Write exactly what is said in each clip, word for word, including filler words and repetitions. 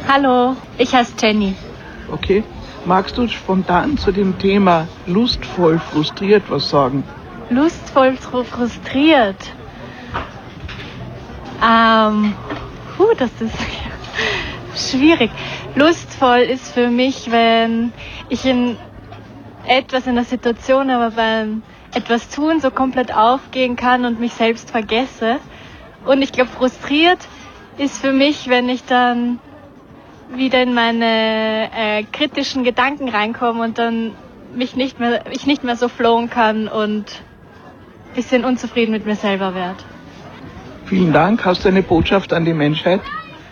Hallo, ich heiße Jenny. Okay. Magst du spontan zu dem Thema lustvoll frustriert was sagen? Lustvoll frustriert. Ähm, puh, das ist schwierig. Lustvoll ist für mich, wenn ich in etwas in der Situation, aber beim etwas tun so komplett aufgehen kann und mich selbst vergesse. Und ich glaube, frustriert ist für mich, wenn ich dann wieder in meine äh, kritischen Gedanken reinkomme und dann mich nicht mehr, ich nicht mehr so flowen kann und ein bisschen unzufrieden mit mir selber werde. Vielen Dank. Hast du eine Botschaft an die Menschheit?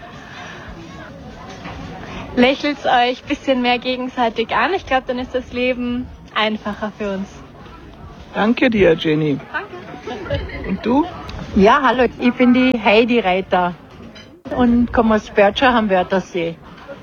Lächelt euch ein bisschen mehr gegenseitig an. Ich glaube, dann ist das Leben einfacher für uns. Danke dir, Jenny. Danke. Und du? Ja, hallo, ich bin die Heidi Reiter und komme aus Börtscher am Wörthersee.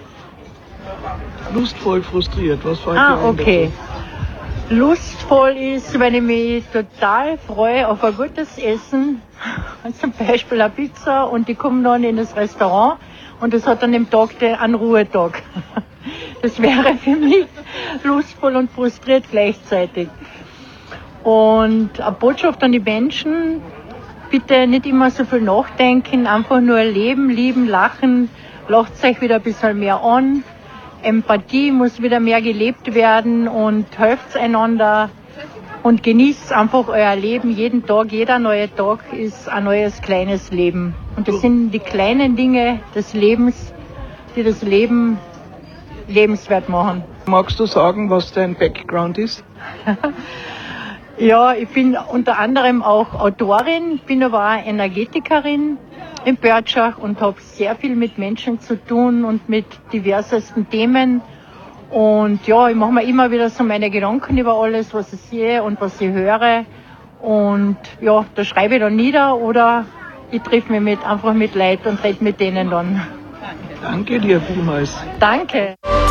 Lustvoll frustriert, was fällt dir Ah, ein okay. dazu? Lustvoll ist, wenn ich mich total freue auf ein gutes Essen, zum Beispiel eine Pizza, und ich komme dann in das Restaurant und das hat dann im Tag den, einen Ruhetag. Das wäre für mich lustvoll und frustriert gleichzeitig. Und eine Botschaft an die Menschen: bitte nicht immer so viel nachdenken, einfach nur leben, lieben, lachen, lacht euch wieder ein bisschen mehr an. Empathie muss wieder mehr gelebt werden und helft einander und genießt einfach euer Leben. Jeden Tag, jeder neue Tag ist ein neues kleines Leben. Und das sind die kleinen Dinge des Lebens, die das Leben lebenswert machen. Magst du sagen, was dein Background ist? Ja, ich bin unter anderem auch Autorin, bin aber auch Energetikerin in Börtschach und habe sehr viel mit Menschen zu tun und mit diversesten Themen. Und ja, ich mache mir immer wieder so meine Gedanken über alles, was ich sehe und was ich höre. Und ja, da schreibe ich dann nieder oder ich treffe mich mit, einfach mit Leuten und rede mit denen dann. Danke dir vielmals. Danke.